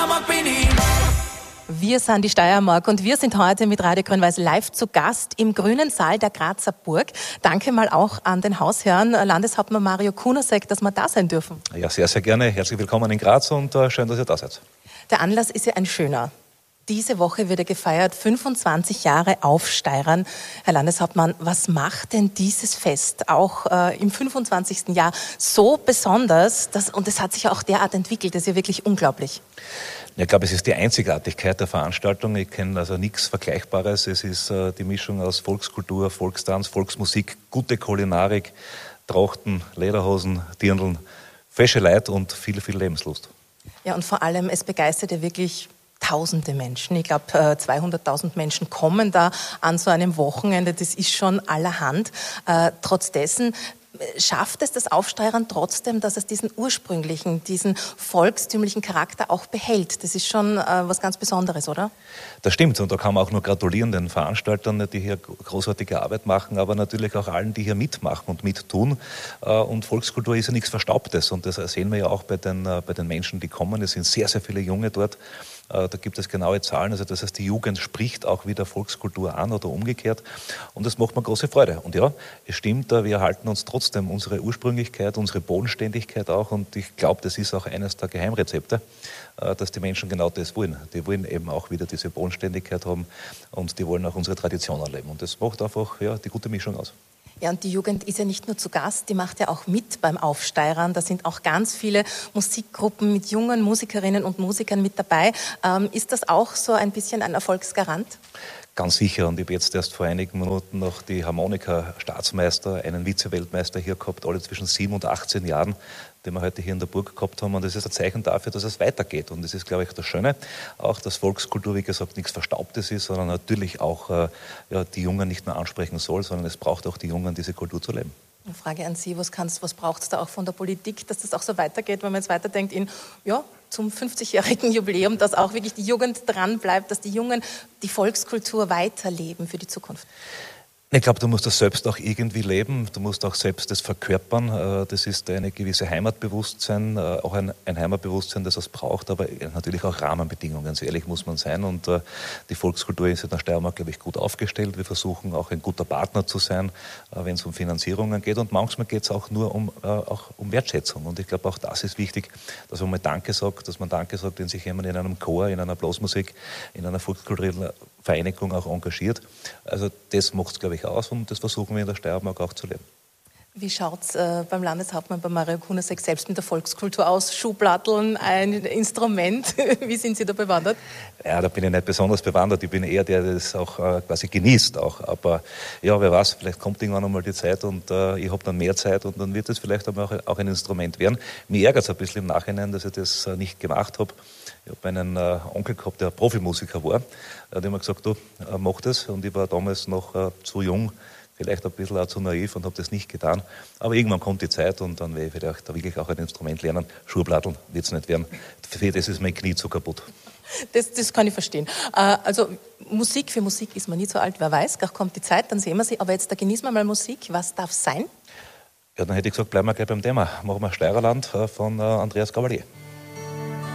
Wir sind die Steiermark und wir sind heute mit Radio Grün-Weiß live zu Gast im Grünen Saal der Grazer Burg. Danke mal auch an den Hausherrn, Landeshauptmann Mario Kunasek, dass wir da sein dürfen. Ja, sehr, sehr gerne. Herzlich willkommen in Graz und schön, dass ihr da seid. Der Anlass ist ja ein schöner. Diese Woche wird er gefeiert, 25 Jahre Aufsteirern. Herr Landeshauptmann, was macht denn dieses Fest auch im 25. Jahr so besonders? Und es hat sich ja auch derart entwickelt, das ist ja wirklich unglaublich. Ich glaube, es ist die Einzigartigkeit der Veranstaltung. Ich kenne also nichts Vergleichbares. Es ist die Mischung aus Volkskultur, Volkstanz, Volksmusik, gute Kulinarik, Trachten, Lederhosen, Dirndln, fesche Leute und viel, viel Lebenslust. Ja, und vor allem, es begeistert ja wirklich Tausende Menschen. Ich glaube, 200.000 Menschen kommen da an so einem Wochenende. Das ist schon allerhand. Trotz dessen schafft es das Aufsteirern trotzdem, dass es diesen ursprünglichen, diesen volkstümlichen Charakter auch behält. Das ist schon was ganz Besonderes, oder? Das stimmt und da kann man auch nur gratulieren den Veranstaltern, die hier großartige Arbeit machen, aber natürlich auch allen, die hier mitmachen und mittun. Und Volkskultur ist ja nichts Verstaubtes und das sehen wir ja auch bei den Menschen, die kommen. Es sind sehr, sehr viele Junge dort. Da gibt es genaue Zahlen, also das heißt, die Jugend spricht auch wieder Volkskultur an oder umgekehrt und das macht mir große Freude. Und ja, es stimmt, wir erhalten uns trotzdem unsere Ursprünglichkeit, unsere Bodenständigkeit auch und ich glaube, das ist auch eines der Geheimrezepte, dass die Menschen genau das wollen. Die wollen eben auch wieder diese Bodenständigkeit haben und die wollen auch unsere Tradition erleben und das macht einfach die gute Mischung aus. Ja, und die Jugend ist ja nicht nur zu Gast, die macht ja auch mit beim Aufsteirern. Da sind auch ganz viele Musikgruppen mit jungen Musikerinnen und Musikern mit dabei. Ist das auch so ein bisschen ein Erfolgsgarant? Ganz sicher. Und ich habe jetzt erst vor einigen Minuten noch die Harmonika-Staatsmeister, einen Vize-Weltmeister hier gehabt, alle zwischen 7 und 18 Jahren, den wir heute hier in der Burg gehabt haben. Und das ist ein Zeichen dafür, dass es weitergeht. Und das ist, glaube ich, das Schöne. Auch, dass Volkskultur, wie gesagt, nichts Verstaubtes ist, sondern natürlich auch die Jungen nicht nur ansprechen soll, sondern es braucht auch die Jungen, diese Kultur zu leben. Eine Frage an Sie, was braucht es da auch von der Politik, dass das auch so weitergeht, wenn man jetzt weiterdenkt zum 50-jährigen Jubiläum, dass auch wirklich die Jugend dran bleibt, dass die Jungen die Volkskultur weiterleben für die Zukunft? Ich glaube, du musst das selbst auch irgendwie leben, du musst auch selbst das verkörpern. Das ist eine gewisse Heimatbewusstsein, auch ein Heimatbewusstsein, das es braucht, aber natürlich auch Rahmenbedingungen, so ehrlich muss man sein. Und die Volkskultur ist in der Steiermark, glaube ich, gut aufgestellt. Wir versuchen auch ein guter Partner zu sein, wenn es um Finanzierungen geht. Und manchmal geht es auch nur um Wertschätzung. Und ich glaube, auch das ist wichtig, dass man mal Danke sagt, wenn sich jemand in einem Chor, in einer Blasmusik, in einer volkskulturellen Vereinigung auch engagiert. Also das macht es, glaube ich, aus und das versuchen wir in der Steiermark auch zu leben. Wie schaut es beim Landeshauptmann, bei Mario Kunasek selbst mit der Volkskultur aus? Schuhplatteln, ein Instrument, wie sind Sie da bewandert? Ja, da bin ich nicht besonders bewandert. Ich bin eher der, der das auch quasi genießt. Auch. Aber ja, wer weiß, vielleicht kommt irgendwann einmal die Zeit und ich habe dann mehr Zeit und dann wird es vielleicht auch ein Instrument werden. Mir ärgert es ein bisschen im Nachhinein, dass ich das nicht gemacht habe. Ich habe einen Onkel gehabt, der Profimusiker war. Der hat immer gesagt, du, mach das. Und ich war damals noch zu jung, vielleicht ein bisschen auch zu naiv und habe das nicht getan. Aber irgendwann kommt die Zeit und dann werde ich vielleicht da wirklich auch ein Instrument lernen. Schuhplatteln wird es nicht werden. Für das ist mein Knie zu kaputt. Das kann ich verstehen. Also für Musik ist man nie so alt, wer weiß. Gleich kommt die Zeit, dann sehen wir sie. Aber jetzt da genießen wir mal Musik. Was darf es sein? Ja, dann hätte ich gesagt, bleiben wir gleich beim Thema. Machen wir Steirerland von Andreas Gabalier.